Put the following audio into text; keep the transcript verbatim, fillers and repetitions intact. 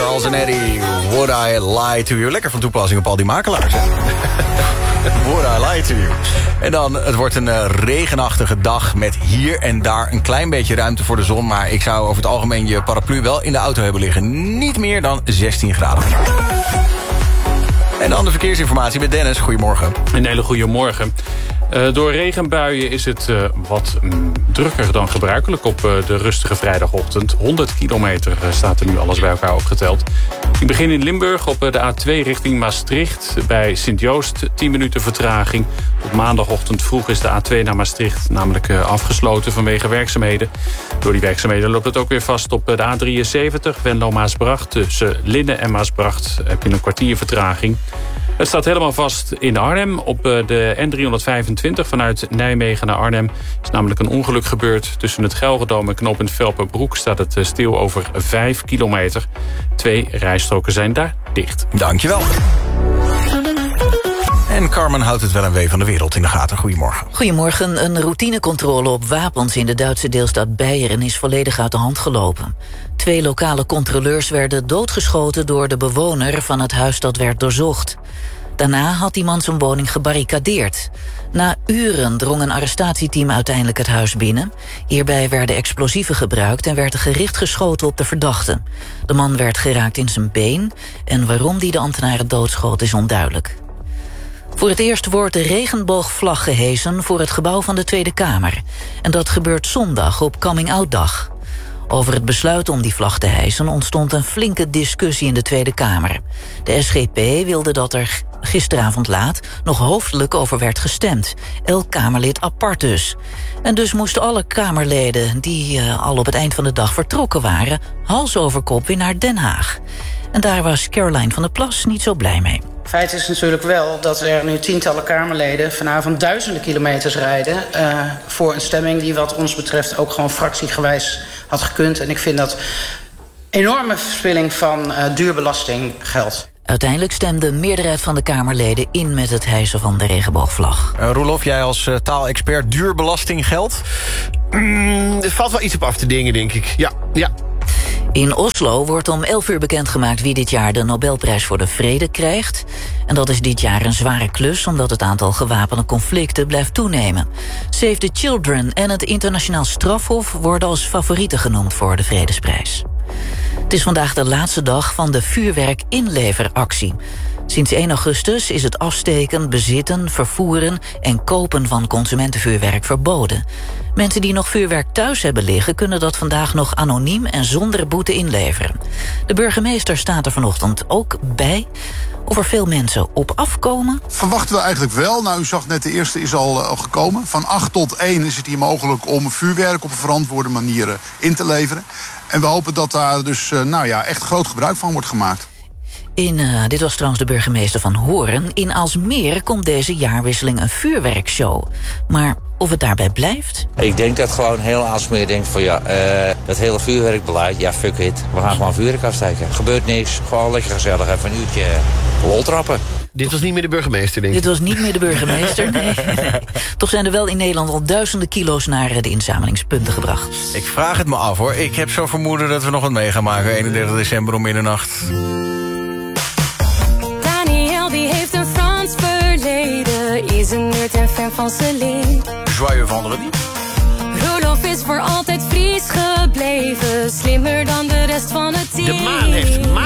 Charles en Eddie, Would I Lie to You. Lekker van toepassing op al die makelaars, hè? Would I Lie to You. En dan, het wordt een uh, regenachtige dag met hier en daar een klein beetje ruimte voor de zon. Maar ik zou over het algemeen je paraplu wel in de auto hebben liggen. Niet meer dan zestien graden. En dan de verkeersinformatie met Dennis. Goedemorgen. Een hele goede morgen. Uh, door regenbuien is het uh, wat mm, drukker dan gebruikelijk op uh, de rustige vrijdagochtend. honderd kilometer uh, staat er nu alles bij elkaar opgeteld. Ik begin in Limburg op uh, de A twee richting Maastricht. Bij Sint-Joost tien minuten vertraging. Op maandagochtend vroeg is de A twee naar Maastricht namelijk uh, afgesloten vanwege werkzaamheden. Door die werkzaamheden loopt het ook weer vast op uh, de A drieënzeventig. Venlo-Maasbracht. Tussen Linnen en Maasbracht heb je een kwartier vertraging. Het staat helemaal vast in Arnhem. Op de N driehonderdvijfentwintig vanuit Nijmegen naar Arnhem is namelijk een ongeluk gebeurd. Tussen het Gelredome en knooppunt Velperbroek staat het stil over vijf kilometer. Twee rijstroken zijn daar dicht. Dankjewel. En Carmen houdt het wel een wee van de wereld in de gaten. Goedemorgen. Goedemorgen. Een routinecontrole op wapens in de Duitse deelstaat Beieren is volledig uit de hand gelopen. Twee lokale controleurs werden doodgeschoten door de bewoner van het huis dat werd doorzocht. Daarna had die man zijn woning gebarricadeerd. Na uren drong een arrestatieteam uiteindelijk het huis binnen. Hierbij werden explosieven gebruikt en werd er gericht geschoten op de verdachte. De man werd geraakt in zijn been en waarom die de ambtenaren doodschoot is onduidelijk. Voor het eerst wordt de regenboogvlag gehesen voor het gebouw van de Tweede Kamer. En dat gebeurt zondag op Coming Out Dag. Over het besluit om die vlag te hijsen ontstond een flinke discussie in de Tweede Kamer. De S G P wilde dat er gisteravond laat nog hoofdelijk over werd gestemd. Elk Kamerlid apart dus. En dus moesten alle Kamerleden die uh, al op het eind van de dag vertrokken waren hals over kop weer naar Den Haag. En daar was Caroline van der Plas niet zo blij mee. Feit is natuurlijk wel dat er nu tientallen Kamerleden vanavond duizenden kilometers rijden uh, voor een stemming die wat ons betreft ook gewoon fractiegewijs had gekund. En ik vind dat enorme verspilling van uh, duur belastinggeld. Uiteindelijk stemde een meerderheid van de Kamerleden in met het hijsen van de regenboogvlag. Uh, Roelof, jij als uh, taalexpert, duur belastinggeld? Mm, er valt wel iets op af te dingen, denk ik. Ja, ja. In Oslo wordt om elf uur bekendgemaakt wie dit jaar de Nobelprijs voor de Vrede krijgt. En dat is dit jaar een zware klus, omdat het aantal gewapende conflicten blijft toenemen. Save the Children en het Internationaal Strafhof worden als favorieten genoemd voor de Vredesprijs. Het is vandaag de laatste dag van de vuurwerk-inleveractie. Sinds één augustus is het afsteken, bezitten, vervoeren en kopen van consumentenvuurwerk verboden. Mensen die nog vuurwerk thuis hebben liggen kunnen dat vandaag nog anoniem en zonder boete inleveren. De burgemeester staat er vanochtend ook bij. Of er veel mensen op afkomen? Verwachten we eigenlijk wel. Nou, u zag net, de eerste is al, al gekomen. Van acht tot één is het hier mogelijk om vuurwerk op een verantwoorde manier in te leveren. En we hopen dat daar dus uh, nou ja, echt groot gebruik van wordt gemaakt. In, uh, dit was trouwens de burgemeester van Hoorn. In Aalsmeer komt deze jaarwisseling een vuurwerkshow. Maar of het daarbij blijft? Ik denk dat gewoon heel Aalsmeer denkt van ja, uh, dat hele vuurwerkbeleid, ja fuck it. We gaan gewoon vuurwerk afsteken. Gebeurt niks, gewoon lekker gezellig, even een uurtje lol trappen. Dit was niet meer de burgemeester, denk ik. Dit was niet meer de burgemeester, nee. Toch zijn er wel in Nederland al duizenden kilo's naar de inzamelingspunten gebracht. Ik vraag het me af, hoor. Ik heb zo vermoeden dat we nog wat mee gaan maken. eenendertig december om middernacht. Daniel die heeft een Frans verleden, is een nerd en fan van Celine. Joyeux vendredi. Roelof is voor altijd Fries gebleven, slimmer dan de rest van het team. De maan heeft